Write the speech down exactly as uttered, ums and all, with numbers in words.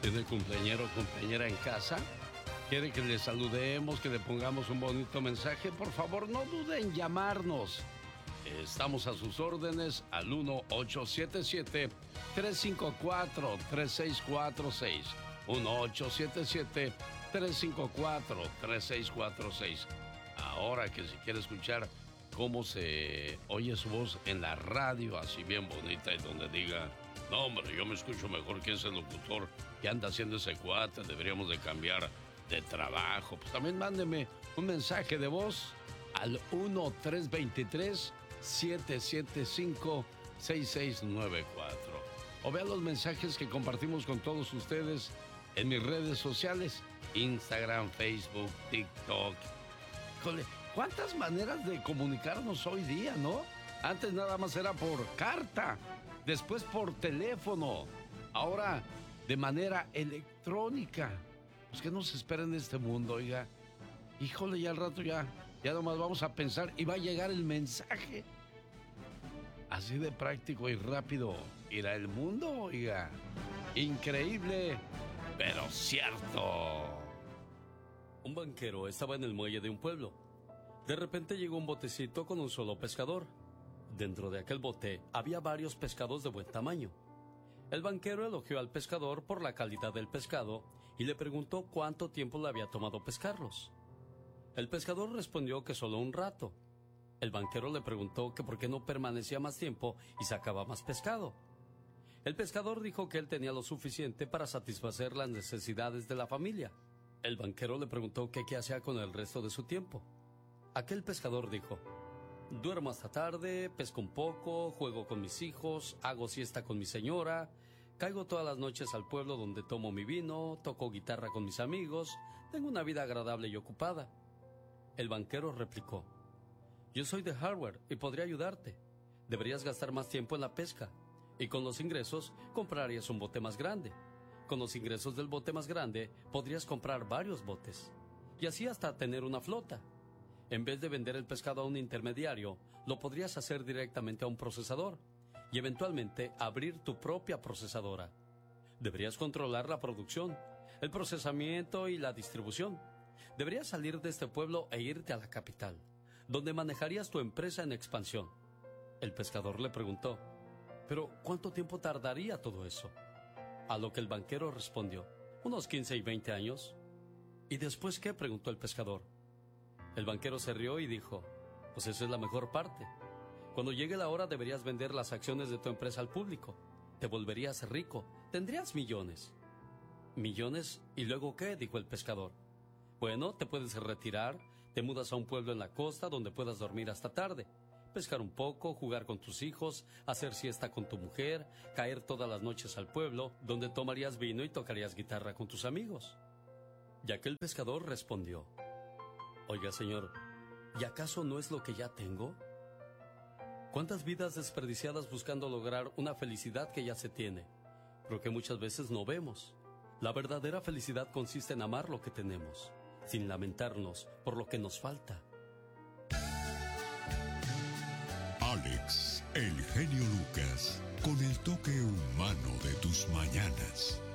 ¿Tiene cumpleañero o cumpleañera en casa? ¿Quiere que le saludemos, que le pongamos un bonito mensaje? Por favor, no dude en llamarnos. Estamos a sus órdenes al uno ocho siete siete, tres cinco cuatro, tres seis cuatro seis. uno ocho siete siete, tres cinco cuatro, tres seis cuatro seis. Ahora que si quiere escuchar cómo se oye su voz en la radio, así bien bonita, y donde diga, no hombre, yo me escucho mejor que ese locutor que anda haciendo ese cuate, deberíamos de cambiar de trabajo. Pues también mándeme un mensaje de voz al uno tres dos tres, siete siete cinco, seis seis nueve cuatro. O vea los mensajes que compartimos con todos ustedes en mis redes sociales, Instagram, Facebook, TikTok. Híjole, ¿cuántas maneras de comunicarnos hoy día, no? Antes nada más era por carta, después por teléfono, ahora de manera electrónica. Pues que nos espera en este mundo, oiga. Híjole, ya al rato ya, ya nomás vamos a pensar y va a llegar el mensaje. Así de práctico y rápido irá el mundo, oiga. Increíble, pero cierto. Un banquero estaba en el muelle de un pueblo. De repente llegó un botecito con un solo pescador. Dentro de aquel bote había varios pescados de buen tamaño. El banquero elogió al pescador por la calidad del pescado y le preguntó cuánto tiempo le había tomado pescarlos. El pescador respondió que solo un rato. El banquero le preguntó que por qué no permanecía más tiempo y sacaba más pescado. El pescador dijo que él tenía lo suficiente para satisfacer las necesidades de la familia. El banquero le preguntó que qué hacía con el resto de su tiempo. Aquel pescador dijo, duermo hasta tarde, pesco un poco, juego con mis hijos, hago siesta con mi señora, caigo todas las noches al pueblo donde tomo mi vino, toco guitarra con mis amigos, tengo una vida agradable y ocupada. El banquero replicó, yo soy de Harvard y podría ayudarte. Deberías gastar más tiempo en la pesca y con los ingresos comprarías un bote más grande. Con los ingresos del bote más grande podrías comprar varios botes y así hasta tener una flota. En vez de vender el pescado a un intermediario, lo podrías hacer directamente a un procesador y eventualmente abrir tu propia procesadora. Deberías controlar la producción, el procesamiento y la distribución. Deberías salir de este pueblo e irte a la capital, donde manejarías tu empresa en expansión. El pescador le preguntó, ¿pero cuánto tiempo tardaría todo eso? A lo que el banquero respondió, unos quince y veinte años. ¿Y después qué?, preguntó el pescador. El banquero se rió y dijo, pues esa es la mejor parte. Cuando llegue la hora deberías vender las acciones de tu empresa al público. Te volverías rico, tendrías millones. ¿Millones? ¿Y luego qué?, dijo el pescador. Bueno, te puedes retirar, te mudas a un pueblo en la costa donde puedas dormir hasta tarde, pescar un poco, jugar con tus hijos, hacer siesta con tu mujer, caer todas las noches al pueblo donde tomarías vino y tocarías guitarra con tus amigos. Y aquel pescador respondió, oiga, señor, ¿y acaso no es lo que ya tengo? ¿Cuántas vidas desperdiciadas buscando lograr una felicidad que ya se tiene, pero que muchas veces no vemos? La verdadera felicidad consiste en amar lo que tenemos, sin lamentarnos por lo que nos falta. Alex, el genio Lucas, con el toque humano de tus mañanas.